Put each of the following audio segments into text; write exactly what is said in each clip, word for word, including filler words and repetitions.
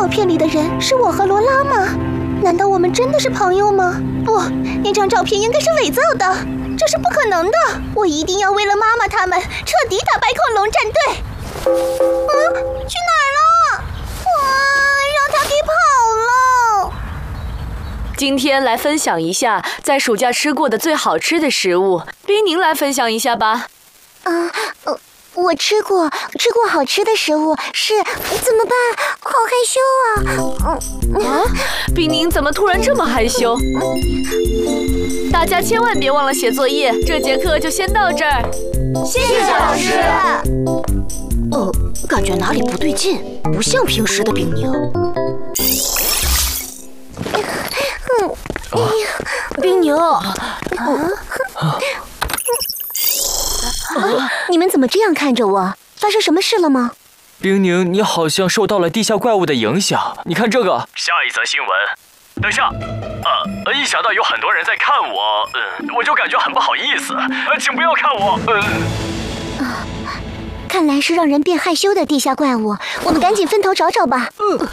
照片里的人是我和罗拉吗？难道我们真的是朋友吗？不，那张照片应该是伪造的，这是不可能的。我一定要为了妈妈他们彻底打败恐龙战队。啊，去哪儿了？哇，让他给跑了。 今天来分享一下在暑假吃过的最好吃的食物，冰宁来分享一下吧。 啊，呃。我吃过，吃过好吃的食物，是怎么办？好害羞啊！ 啊，冰宁怎么突然这么害羞？大家千万别忘了写作业，这节课就先到这儿。 谢谢老师。 呃，感觉哪里不对劲，不像平时的冰宁。 嗯， 冰宁。 啊你们怎么这样看着我？发生什么事了吗？ 冰宁，你好像受到了地下怪物的影响。你看这个。 下一则新闻。等下，呃，一想到有很多人在看我，嗯、呃，我就感觉很不好意思。呃，请不要看我。嗯、 呃。啊，看来是让人变害羞的地下怪物，我们赶紧分头找找吧。嗯。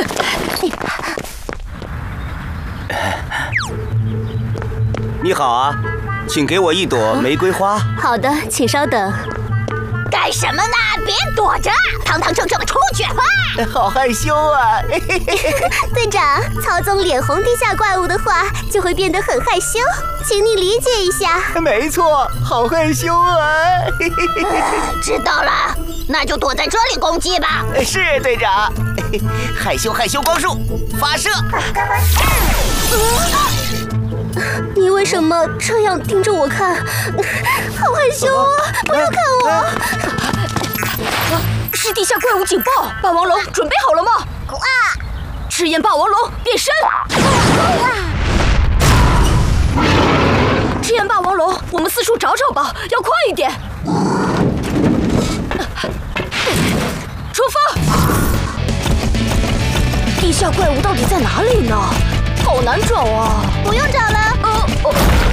你好啊。请给我一朵玫瑰花。 好的，请稍等。 干什么呢？别躲着，堂堂正正的出去！ 好害羞啊！ 队长，曹总脸红地下怪物的话，就会变得很害羞，请你理解一下。 没错，好害羞啊！ 知道了，那就躲在这里攻击吧。 是队长。害羞害羞光束发射。 你为什么这样盯着我看？好害羞啊！不要看我！ 是地下怪物警报！霸王龙准备好了吗？ 哇！ 赤焰霸王龙变身！赤焰霸王龙，我们四处找找吧，要快一点！出发！地下怪物到底在哪里呢？好难找啊！ 不用找了， 哦哦，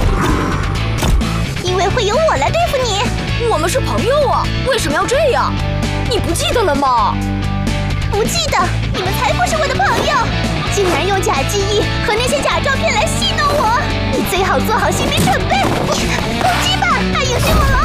因为会由我来对付你。 我们是朋友啊，为什么要这样？你不记得了吗？ 不记得，你们才不是我的朋友！竟然用假记忆和那些假照片来戏弄我！你最好做好心理准备，攻击吧，大影迅猛龙！